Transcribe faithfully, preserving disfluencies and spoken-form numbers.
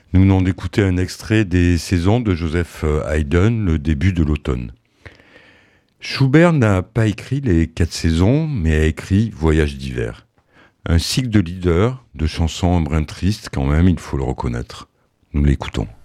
Nous venons d'écouter un extrait des Saisons de Joseph Haydn, le début de l'automne. Schubert n'a pas écrit les quatre saisons, mais a écrit Voyage d'hiver. Un cycle de leaders, de chansons un brin tristes quand même, il faut le reconnaître. Nous l'écoutons.